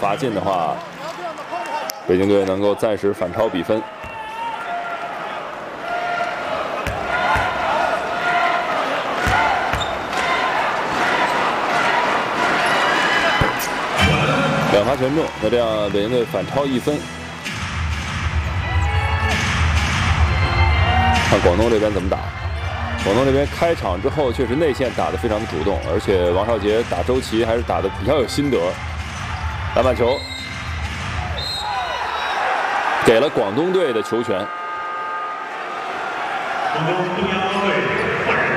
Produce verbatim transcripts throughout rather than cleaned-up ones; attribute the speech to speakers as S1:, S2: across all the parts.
S1: 罚进的话，北京队能够暂时反超比分。两罚全中，那这样北京队反超一分。看广东这边怎么打。广东这边开场之后确实内线打得非常的主动，而且王少杰打周琦还是打得比较有心得。篮板球给了广东队的球权。广东中央方队换人。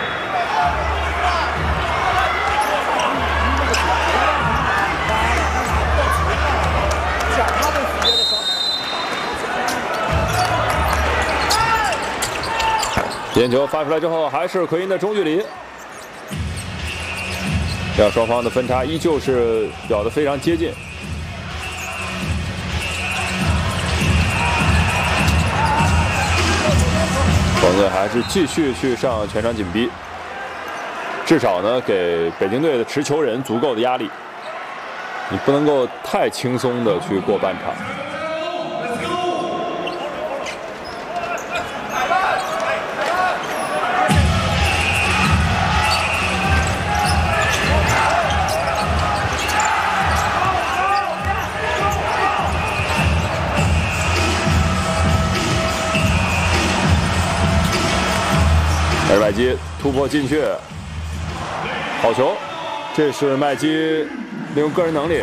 S1: 点球发出来之后，还是奎因的中距离。这样双方的分差依旧是表得非常接近。广东队还是继续去上全场紧逼，至少呢给北京队的持球人足够的压力。你不能够太轻松的去过半场。而麦基突破进去，好球！这是麦基利用个人能力。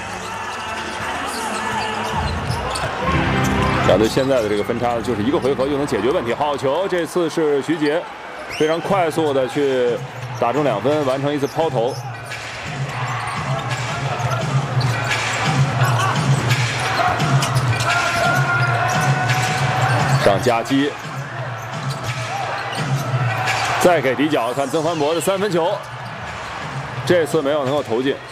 S1: 两队现在的这个分差就是一个回合就能解决问题。好球！这次是徐杰非常快速的去打中两分，完成一次抛投。上夹击。再给底角，看曾凡博的三分球，这次没有能够投进。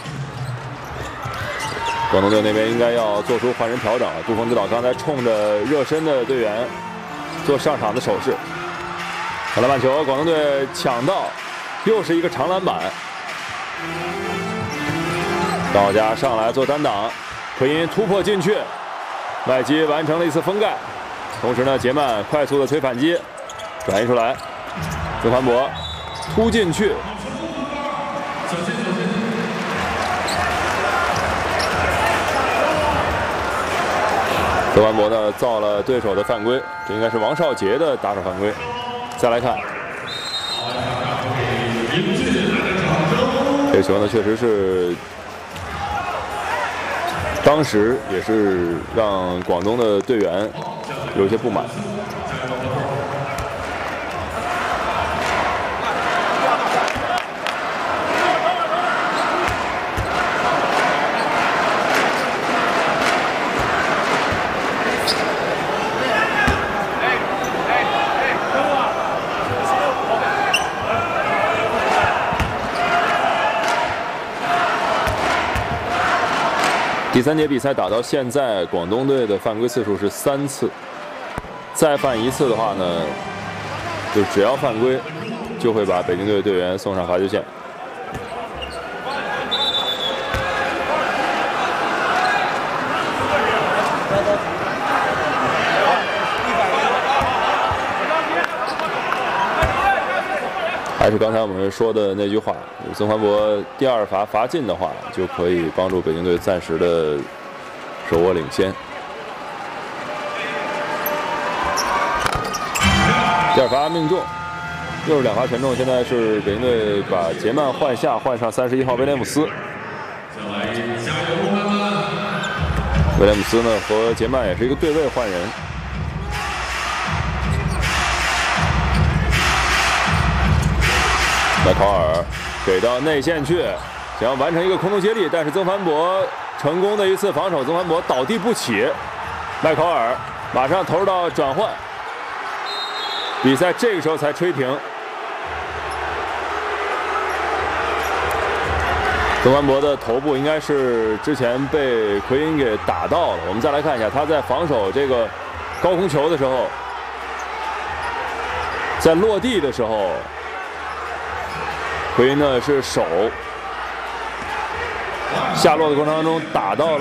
S1: 广东队那边应该要做出换人调整了。杜峰指导刚才冲着热身的队员做上场的手势。篮板球，广东队抢到，又是一个长篮板。道家上来做单挡，奎因突破进去，麦基完成了一次封盖，同时呢，杰曼快速的推反击，转移出来。曾凡博突进去，曾凡博呢造了对手的犯规，这应该是王少杰的打手犯规。再来看，这球呢确实是当时也是让广东的队员有些不满。第三节比赛打到现在，广东队的犯规次数是三次，再犯一次的话呢，就只要犯规，就会把北京队的队员送上罚球线。还是刚才我们说的那句话，曾凡博第二罚罚进的话，就可以帮助北京队暂时的手握领先。第二罚命中，又是两罚全中。现在是北京队把杰曼换下，换上三十一号威廉姆斯。威廉姆斯呢和杰曼也是一个对位换人。麦考尔给到内线去，想要完成一个空中接力，但是曾凡博成功的一次防守，曾凡博倒地不起，麦考尔马上投入到转换，比赛这个时候才吹停。曾凡博的头部应该是之前被奎因给打到了，我们再来看一下他在防守这个高空球的时候，在落地的时候。奎因呢是手下落的过程当中打到了。